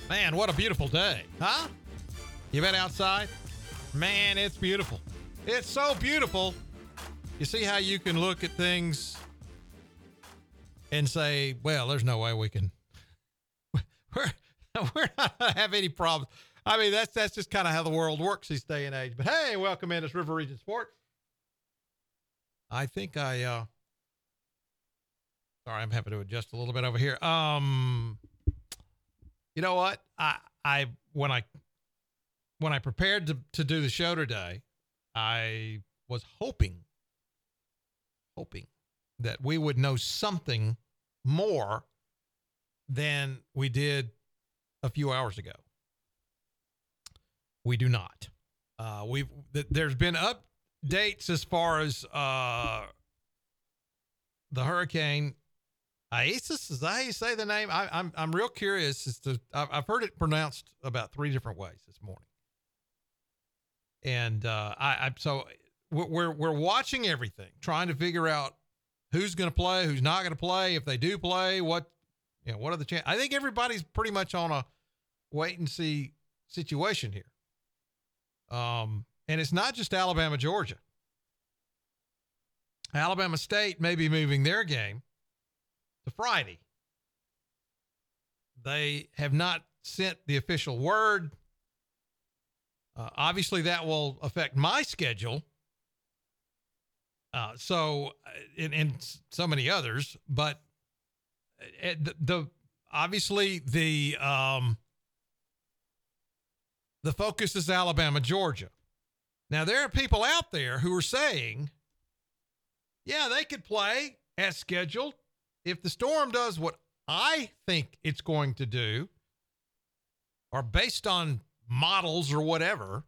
Man, what a beautiful day, huh? You been outside? Man, it's beautiful. It's so beautiful. You see how you can look at things and say, well, there's no way we can, we're not going to have any problems. I mean, that's just kind of how the world works this day and age. But hey, welcome in. It's River Region Sports. I think sorry, I'm having to adjust a little bit over here. You know what? When I prepared to do the show today, I was hoping that we would know something more than we did a few hours ago. We do not. There's been updates as far as the hurricane Isis. Is that how you say the name? I'm real curious as to. I've heard it pronounced about 3 different ways this morning, and so we're watching everything, trying to figure out who's going to play, who's not going to play. If they do play, what are the chances? I think everybody's pretty much on a wait and see situation here. And it's not just Alabama, Georgia. Alabama State may be moving their game to Friday. They have not sent the official word. Obviously, that will affect my schedule. And so many others, but obviously the focus is Alabama, Georgia. Now, there are people out there who are saying, yeah, they could play as scheduled if the Storm does what I think it's going to do, or based on models or whatever.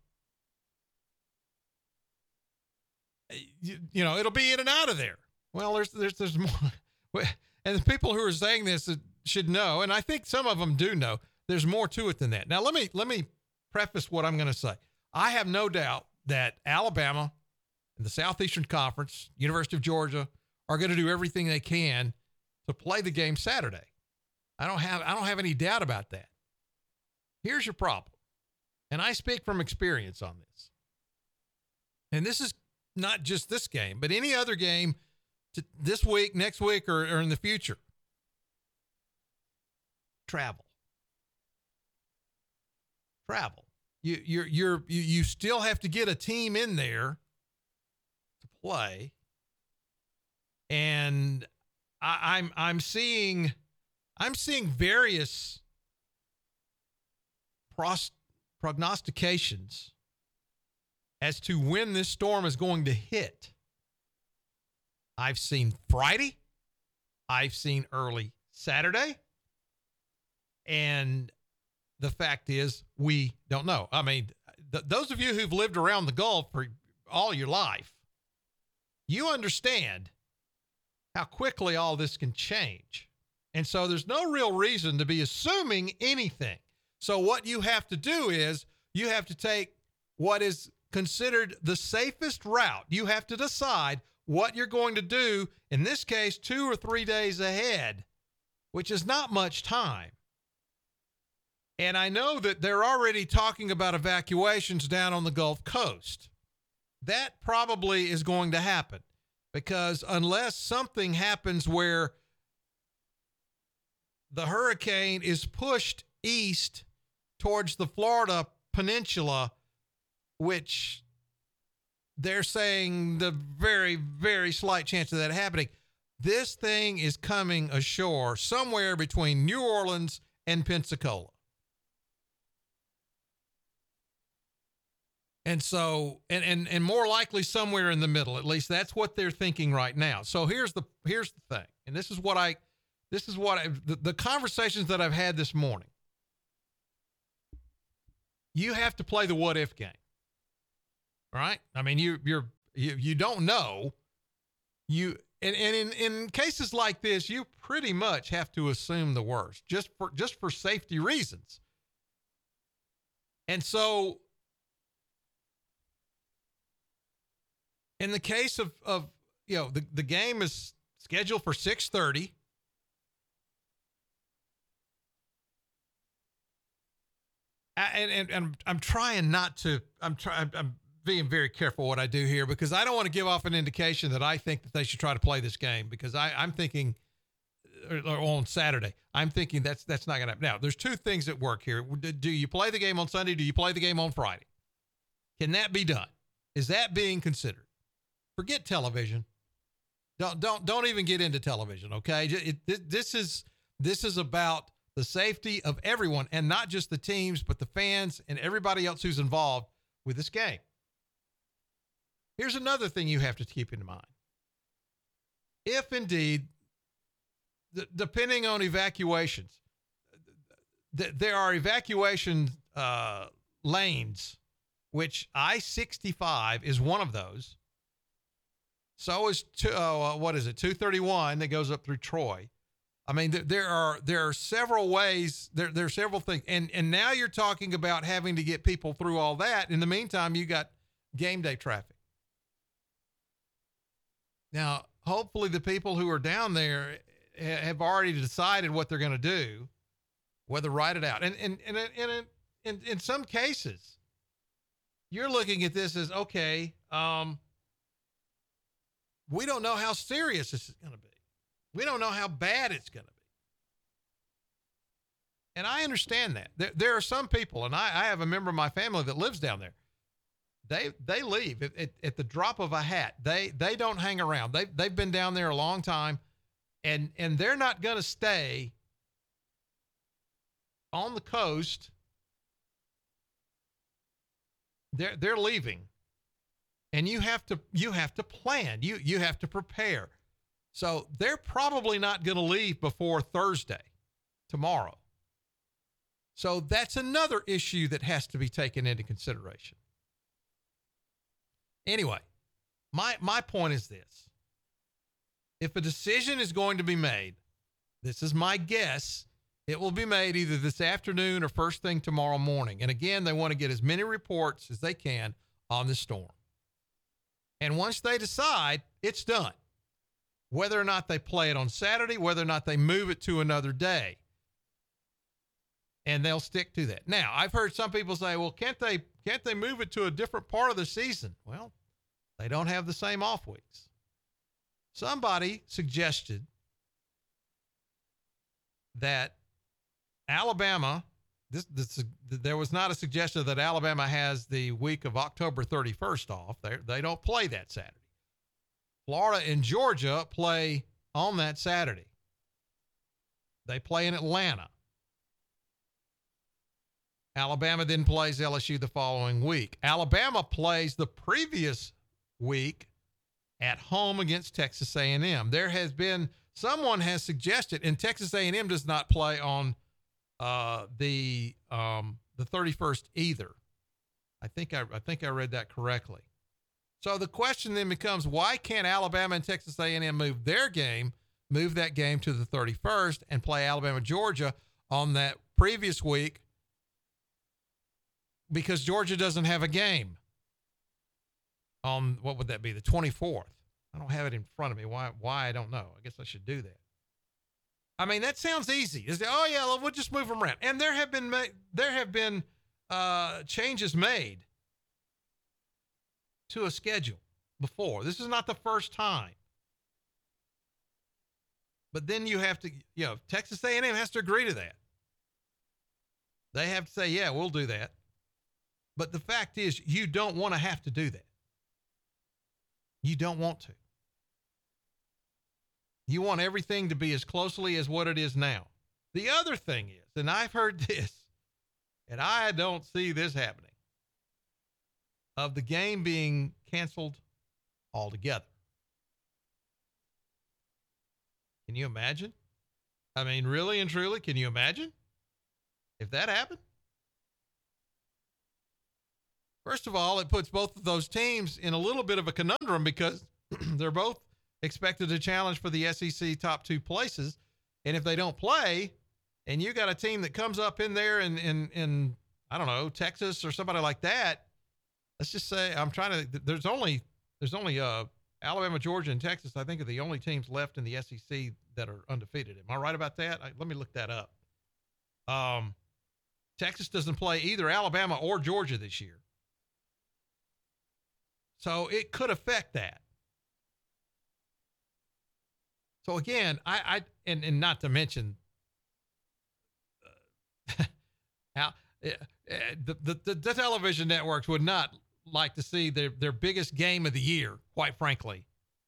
It'll be in and out of there. Well, there's more, and the people who are saying this should know, and I think some of them do know. There's more to it than that. Now, let me preface what I'm going to say. I have no doubt that Alabama and the Southeastern Conference, University of Georgia, are going to do everything they can to play the game Saturday. I don't have any doubt about that. Here's your problem, and I speak from experience on this. And this is not just this game, but any other game this week, next week, or in the future. Travel. You still have to get a team in there to play, and I'm seeing various prognostications as to when this storm is going to hit. I've seen Friday. I've seen early Saturday. And the fact is, we don't know. I mean, those of you who've lived around the Gulf for all your life, you understand how quickly all this can change. And so there's no real reason to be assuming anything. So what you have to do is you have to take what is considered the safest route. You have to decide what you're going to do, in this case, 2 or 3 days ahead, which is not much time. And I know that they're already talking about evacuations down on the Gulf Coast. That probably is going to happen, because unless something happens where the hurricane is pushed east towards the Florida Peninsula, which they're saying the very, very slight chance of that happening, this thing is coming ashore somewhere between New Orleans and Pensacola. And so, and more likely somewhere in the middle. At least that's what they're thinking right now. So here's the thing, and this is what the conversations that I've had this morning. You have to play the what if game. Right? I mean, you don't know. And in cases like this, you pretty much have to assume the worst, just for safety reasons. And so, in the case of the game is scheduled for 6:30. And I'm trying not to. I'm being very careful what I do here because I don't want to give off an indication that I think that they should try to play this game because I'm thinking on Saturday. I'm thinking that's not going to happen. Now, there's two things that work here. Do you play the game on Sunday? Do you play the game on Friday? Can that be done? Is that being considered? Forget television. Don't even get into television. Okay, this is about the safety of everyone, and not just the teams, but the fans and everybody else who's involved with this game. Here's another thing you have to keep in mind. If indeed, depending on evacuations, there are evacuation lanes, which I-65 is one of those. So is 231 that goes up through Troy. I mean, there are several ways. There are several things, and now you're talking about having to get people through all that. In the meantime, you got game day traffic. Now, hopefully, the people who are down there have already decided what they're going to do, whether write it out. And in some cases, you're looking at this as okay. We don't know how serious this is going to be. We don't know how bad it's going to be. And I understand that. There are some people, and I have a member of my family that lives down there. They leave at the drop of a hat. They don't hang around. They've been down there a long time, and they're not going to stay on the coast. They're leaving. And you have to plan. You have to prepare. So they're probably not going to leave before Thursday, tomorrow. So that's another issue that has to be taken into consideration. Anyway, my point is this. If a decision is going to be made, this is my guess, it will be made either this afternoon or first thing tomorrow morning. And again, they want to get as many reports as they can on the storm. And once they decide, it's done. Whether or not they play it on Saturday, whether or not they move it to another day. And they'll stick to that. Now, I've heard some people say, well, can't they move it to a different part of the season? Well, they don't have the same off weeks. Somebody suggested that Alabama, there was not a suggestion that Alabama has the week of October 31st off. They don't play that Saturday. Florida and Georgia play on that Saturday. They play in Atlanta. Alabama then plays LSU the following week. Alabama plays the previous week at home against Texas A&M. There has been, someone has suggested, and Texas A&M does not play on the 31st either. I think I read that correctly. So the question then becomes, why can't Alabama and Texas A&M move that game to the 31st and play Alabama Georgia on that previous week? Because Georgia doesn't have a game on, what would that be, the 24th? I don't have it in front of me. Why I don't know. I guess I should do that. I mean, that sounds easy. Oh yeah, we'll just move them around. And there have been changes made to a schedule before. This is not the first time. But then you have to, Texas A&M has to agree to that. They have to say, yeah, we'll do that. But the fact is, you don't want to have to do that. You don't want to. You want everything to be as closely as what it is now. The other thing is, and I've heard this, and I don't see this happening, of the game being canceled altogether. Can you imagine? I mean, really and truly, can you imagine if that happened? First of all, it puts both of those teams in a little bit of a conundrum because they're both expected to challenge for the SEC top two places. And if they don't play, and you got a team that comes up in there in I don't know, Texas or somebody like that, let's just say there's only Alabama, Georgia, and Texas, I think, are the only teams left in the SEC that are undefeated. Am I right about that? Let me look that up. Texas doesn't play either Alabama or Georgia this year. So it could affect that. So again, and not to mention how the television networks would not like to see their biggest game of the year, quite frankly,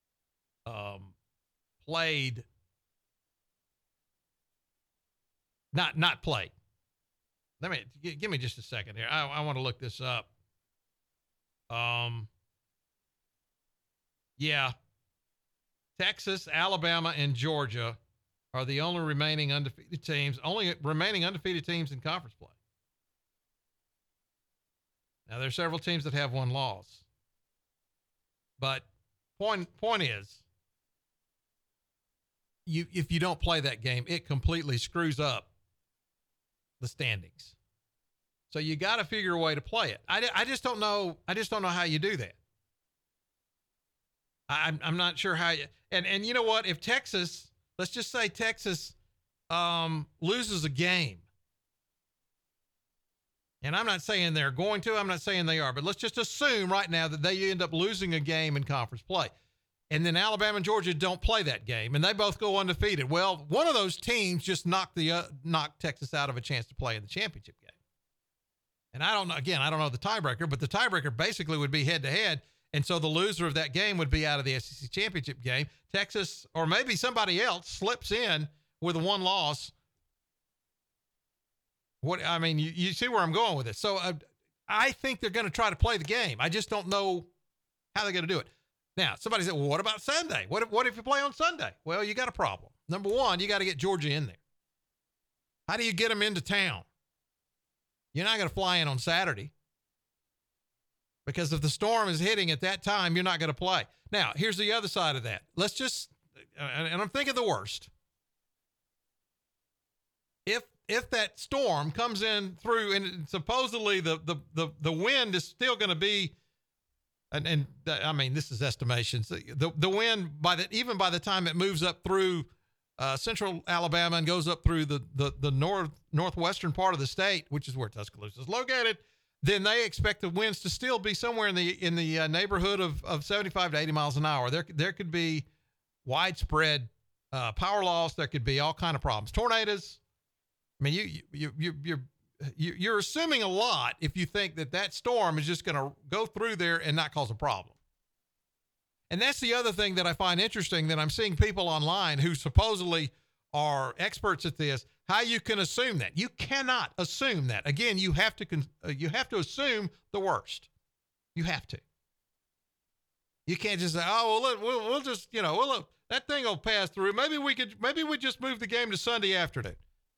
played, not played. Give me just a second here. I want to look this up. Yeah. Texas, Alabama, and Georgia are the only remaining undefeated teams in conference play. Now, there's several teams that have one loss. But point is, if you don't play that game, it completely screws up the standings. So you got to figure a way to play it. I just don't know. I just don't know how you do that. I'm not sure how you, and you know what, if Texas, let's just say Texas loses a game, and I'm not saying they're going to, I'm not saying they are, but let's just assume right now that they end up losing a game in conference play, and then Alabama and Georgia don't play that game, and they both go undefeated. Well, one of those teams just knocked Texas out of a chance to play in the championship game. And I don't know, again, I don't know the tiebreaker, but the tiebreaker basically would be head-to-head. And so the loser of that game would be out of the SEC championship game. Texas, or maybe somebody else, slips in with a one loss. You see where I'm going with this. So I think they're going to try to play the game. I just don't know how they're going to do it. Now, somebody said, well, what about Sunday? What if you play on Sunday? Well, you got a problem. Number one, you got to get Georgia in there. How do you get them into town? You're not going to fly in on Saturday. Because if the storm is hitting at that time, you're not going to play. Now, here's the other side of that. Let's just, and I'm thinking the worst. If that storm comes in through, and supposedly the wind is still going to be, and this is estimations. The wind even by the time it moves up through central Alabama and goes up through the northwestern part of the state, which is where Tuscaloosa is located, then they expect the winds to still be somewhere in the neighborhood of 75 to 80 miles an hour. There could be widespread power loss. There could be all kind of problems. Tornadoes. I mean, you're assuming a lot if you think that storm is just going to go through there and not cause a problem. And that's the other thing that I find interesting, that I'm seeing people online who supposedly are experts at this, how you can assume that. You cannot assume that. Again, you have to assume the worst. You have to. You can't just say, oh, well, we'll just, that thing will pass through. Maybe we just move the game to Sunday afternoon.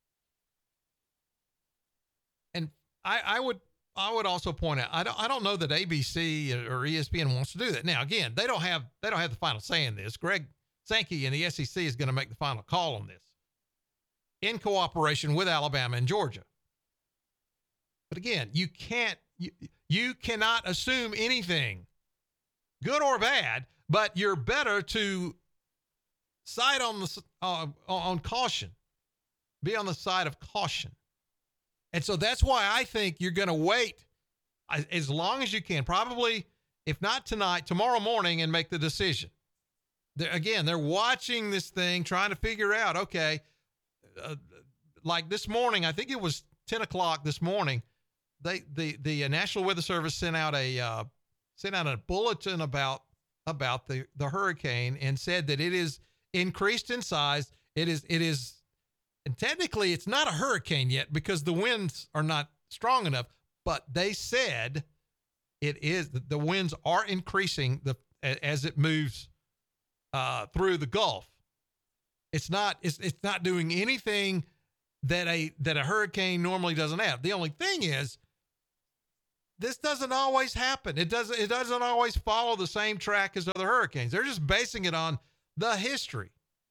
And I would also point out, I don't know that ABC or ESPN wants to do that. Now, again, they don't have the final say in this. Greg Sankey and the SEC is going to make the final call on this in cooperation with Alabama and Georgia. But again, you cannot assume anything, good or bad, but you're better to side on caution, be on the side of caution. And so that's why I think you're going to wait as long as you can, probably, if not tonight, tomorrow morning, and make the decision. They're watching this thing, trying to figure out, okay, like this morning, I think it was 10 o'clock this morning, the National Weather Service sent out a bulletin about the hurricane and said that it is increased in size. It is, and technically it's not a hurricane yet because the winds are not strong enough, but they said the winds are increasing as it moves through the Gulf. It's not doing anything that a hurricane normally doesn't have. The only thing is, this doesn't always happen. It doesn't always follow the same track as other hurricanes. They're just basing it on the history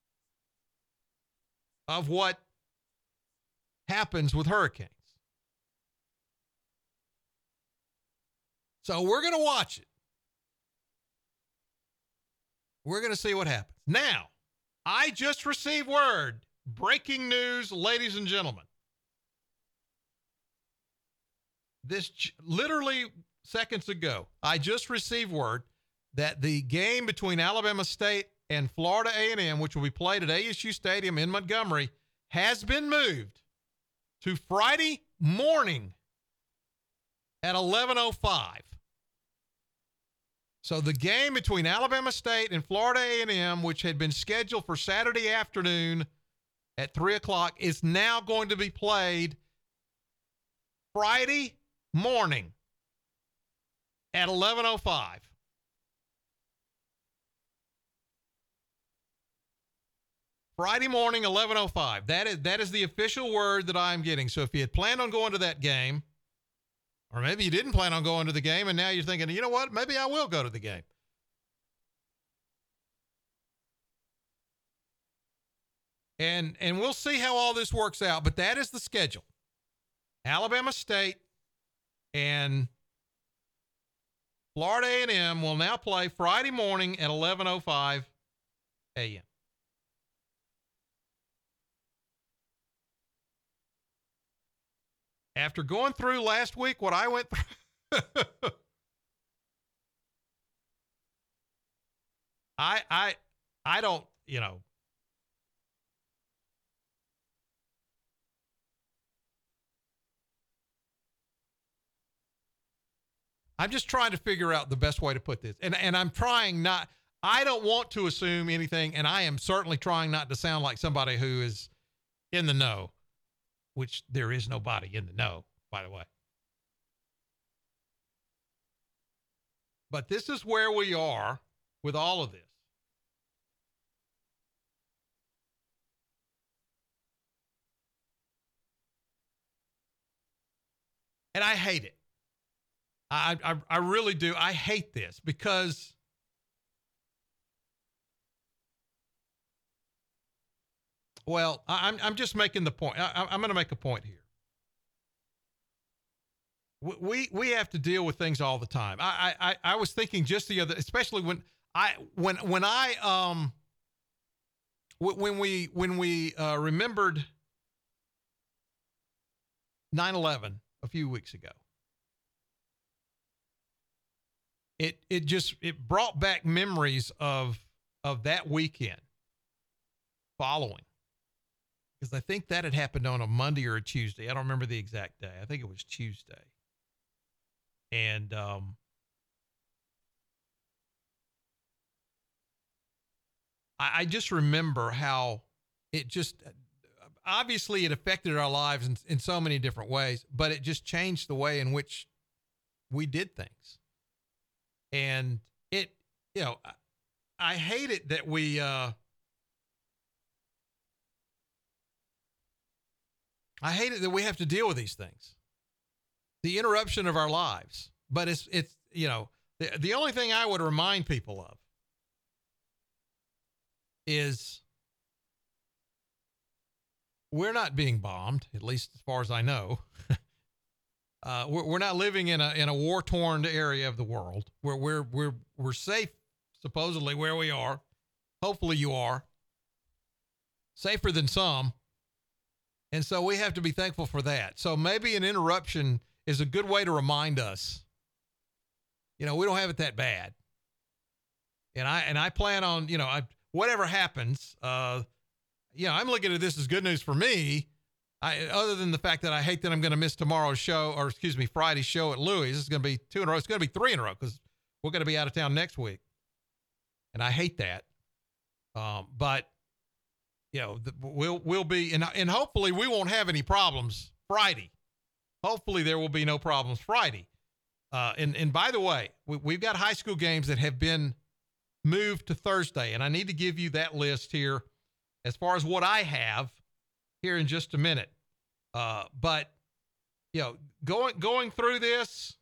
of what happens with hurricanes. So we're going to watch it. We're going to see what happens. Now, I just received word, breaking news, ladies and gentlemen. Literally seconds ago, I just received word that the game between Alabama State and Florida A&M, which will be played at ASU Stadium in Montgomery, has been moved to Friday morning at 11:05. So the game between Alabama State and Florida A&M, which had been scheduled for Saturday afternoon at 3 o'clock, is now going to be played Friday morning at 11:05. Friday morning, 11:05. That is the official word that I'm getting. So if you had planned on going to that game, or maybe you didn't plan on going to the game, and now you're thinking, you know what, maybe I will go to the game. And we'll see how all this works out, but that is the schedule. Alabama State and Florida A&M will now play Friday morning at 11:05 a.m. After going through last week what I went through, I don't, I'm just trying to figure out the best way to put this. And I'm trying not, I don't want to assume anything, and I am certainly trying not to sound like somebody who is in the know, which there is nobody in the know, by the way. But this is where we are with all of this. And I hate it. I really do. I hate this because well, I'm just making the point. I'm going to make a point here. We have to deal with things all the time. I was thinking just the other, especially when we remembered 9/11 a few weeks ago. It brought back memories of that weekend following. Because I think that had happened on a Monday or a Tuesday. I don't remember the exact day. I think it was Tuesday. And I just remember how it just, obviously it affected our lives in so many different ways, but it just changed the way in which we did things. And it, I hate it that we, I hate it that we have to deal with these things, the interruption of our lives. But it's the only thing I would remind people of is we're not being bombed, at least as far as I know. We're not living in a war-torn area of the world where we're safe, supposedly, where we are. Hopefully you are. Safer than some. And so we have to be thankful for that. So maybe an interruption is a good way to remind us, we don't have it that bad. And I plan on, whatever happens, I'm looking at this as good news for me. Other than the fact that I hate that I'm going to miss tomorrow's show, Friday's show at Louis. This is going to be 2 in a row. It's going to be 3 in a row because we're going to be out of town next week. And I hate that. But we'll be, and hopefully we won't have any problems Friday. Hopefully there will be no problems Friday. And by the way, we've got high school games that have been moved to Thursday, and I need to give you that list here as far as what I have here in just a minute. But going through this,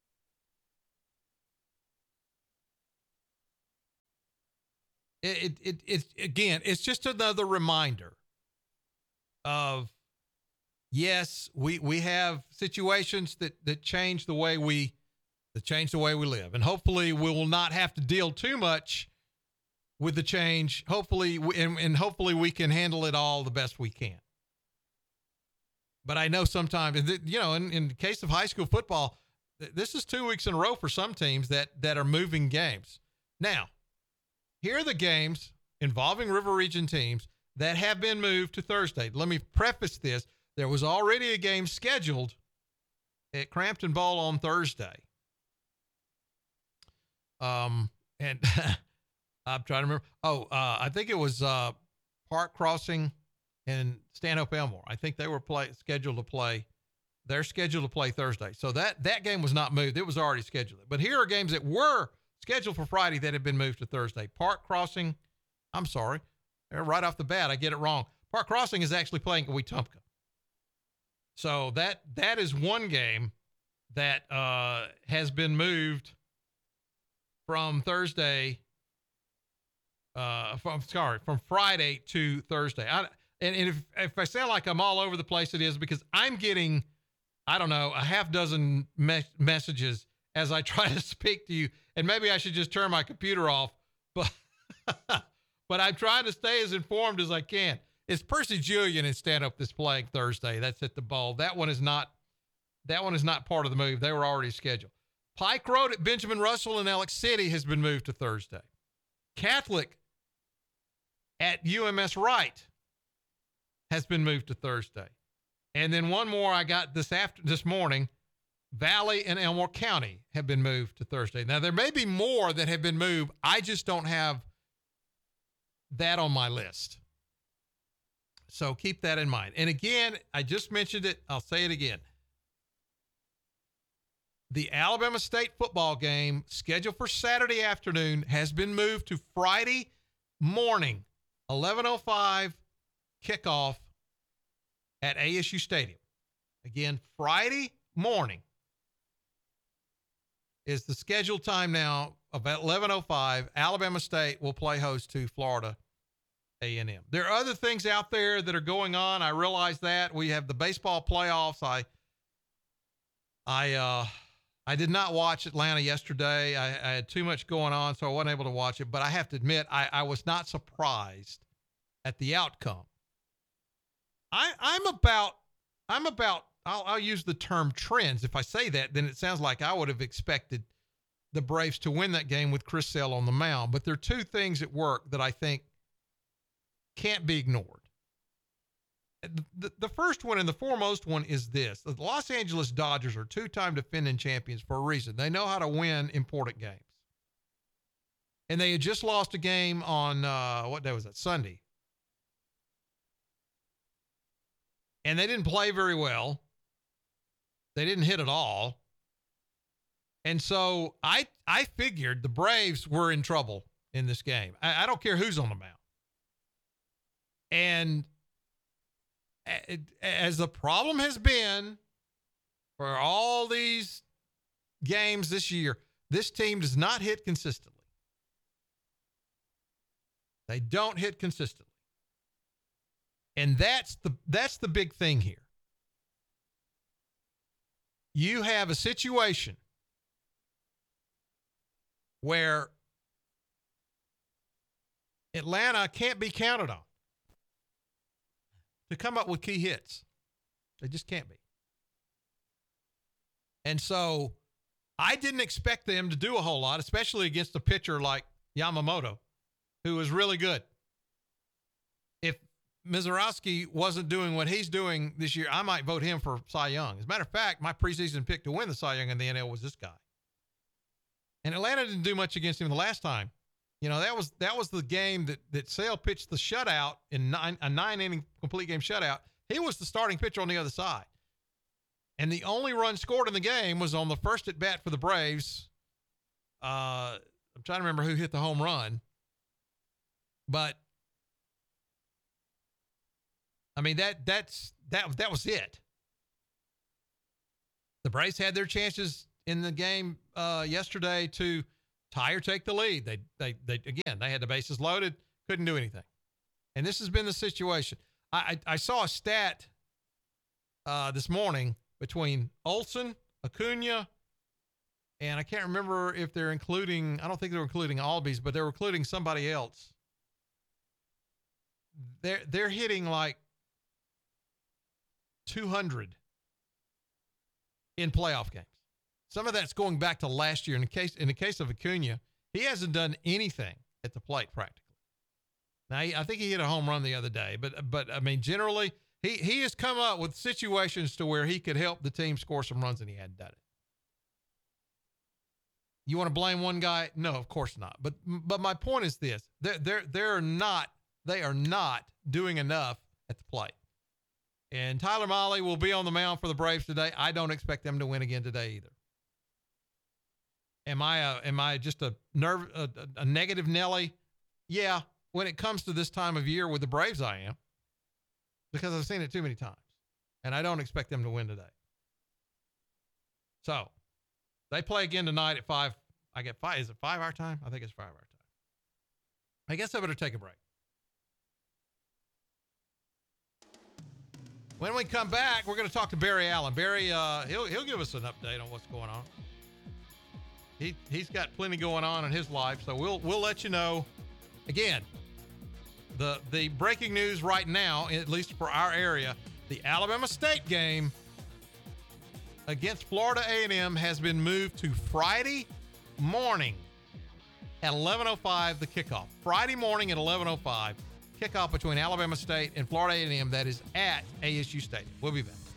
it's just another reminder of, yes, we have situations that change the way we live. And hopefully we will not have to deal too much with the change. Hopefully, and hopefully we can handle it all the best we can. But I know sometimes, in the case of high school football, this is 2 weeks in a row for some teams that are moving games. Now, here are the games involving River Region teams that have been moved to Thursday. Let me preface this. There was already a game scheduled at Crampton Bowl on Thursday. And I'm trying to remember. I think it was Park Crossing and Stanhope Elmore. I think they were scheduled to play. They're scheduled to play Thursday. So that game was not moved. It was already scheduled. But here are games that were scheduled for Friday that have been moved to Thursday. Park Crossing, I'm sorry. Right off the bat, I get it wrong. Park Crossing is actually playing Wetumpka. So that is one game that has been moved from Thursday, from Friday to Thursday. And if I sound like I'm all over the place, it is because I'm getting, I don't know, a half dozen messages as I try to speak to you. And maybe I should just turn my computer off, but but I'm trying to stay as informed as I can. It's Percy Julian and Stanhope that's playing Thursday. That's at the Bowl. That one is not part of the move. They were already scheduled. Pike Road at Benjamin Russell in Alex City has been moved to Thursday. Catholic at UMS Wright has been moved to Thursday. And then one more I got this morning. Valley and Elmore County have been moved to Thursday. Now, there may be more that have been moved. I just don't have that on my list. So keep that in mind. And again, I just mentioned it. I'll say it again. The Alabama State football game scheduled for Saturday afternoon has been moved to Friday morning, 11:05 kickoff at ASU Stadium. Again, Friday morning is the scheduled time now of 11:05. Alabama State will play host to Florida A&M. There are other things out there that are going on. I realize that. We have the baseball playoffs. I did not watch Atlanta yesterday. I had too much going on, so I wasn't able to watch it. But I have to admit, I was not surprised at the outcome. I'll use the term trends. If I say that, then it sounds like I would have expected the Braves to win that game with Chris Sale on the mound. But there are two things at work that I think can't be ignored. The first one and the foremost one is this. The Los Angeles Dodgers are two-time defending champions for a reason. They know how to win important games. And they had just lost a game on, what day was that? Sunday. And they didn't play very well. They didn't hit at all. And so I figured the Braves were in trouble in this game. I don't care who's on the mound. And as the problem has been for all these games this year, this team does not hit consistently. They don't hit consistently. And that's the big thing here. You have a situation where Atlanta can't be counted on to come up with key hits. They just can't be. And so I didn't expect them to do a whole lot, especially against a pitcher like Yamamoto, who is really good. If Mizorowski wasn't doing what he's doing this year, I might vote him for Cy Young. As a matter of fact, my preseason pick to win the Cy Young in the NL was this guy. And Atlanta didn't do much against him the last time. You know, that was the game that Sale pitched the shutout in a 9-inning complete game shutout. He was the starting pitcher on the other side. And the only run scored in the game was on the first at bat for the Braves. I'm trying to remember who hit the home run. But I mean, that was it. The Braves had their chances in the game yesterday to tie or take the lead. They had the bases loaded, couldn't do anything. And this has been the situation. I saw a stat this morning between Olson, Acuna, and I can't remember if they're including, I don't think they're including Albies, but they're including somebody else. They're hitting like 200 in playoff games. Some of that's going back to last year. In the case of Acuna, he hasn't done anything at the plate practically. Now, I think he hit a home run the other day, but I mean, generally, he has come up with situations to where he could help the team score some runs, and he hadn't done it. You want to blame one guy? No, of course not. But my point is this: they are not doing enough at the plate. And Tyler Mahle will be on the mound for the Braves today. I don't expect them to win again today either. Am I just a negative Nelly? Yeah, when it comes to this time of year with the Braves, I am, because I've seen it too many times, and I don't expect them to win today. So they play again tonight at 5. I get 5. Is it 5 our time? I think it's 5 our time. I guess I better take a break. When we come back, we're going to talk to Barry Allen. Barry, he'll give us an update on what's going on. He's got plenty going on in his life, so we'll let you know. Again, the breaking news right now, at least for our area, the Alabama State game against Florida A&M has been moved to Friday morning at 11:05, the kickoff. Friday morning at 11:05, kickoff between Alabama State and Florida A&M. That is at ASU Stadium. We'll be back.